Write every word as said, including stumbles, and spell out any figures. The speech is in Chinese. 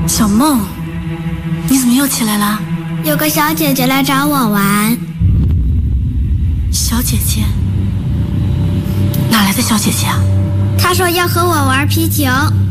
小梦，你怎么又起来了？ 有个小姐姐来找我玩。 小姐姐？哪来的小姐姐啊？ 她说要和我玩皮球。